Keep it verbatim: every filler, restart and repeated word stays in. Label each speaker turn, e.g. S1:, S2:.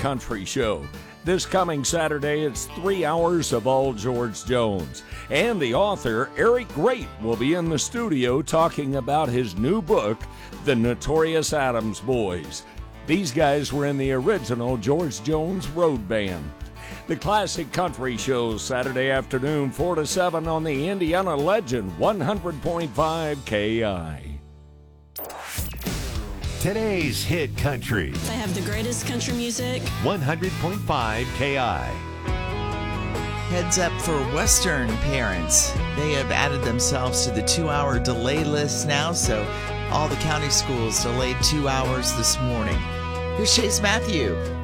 S1: Country Show. This coming Saturday, it's three hours of all George Jones. And the author, Eric Great, will be in the studio talking about his new book, The Notorious Adams Boys. These guys were in the original George Jones Road Band. The Classic Country Show, Saturday afternoon, four to seven on the Indiana Legend, one hundred point five K I.
S2: Today's hit country.
S3: They have the greatest country music.
S2: one hundred point five K I.
S4: Heads up for Western parents. They have added themselves to the two-hour delay list now, so all the county schools delayed two hours this morning. Here's Chase Matthew.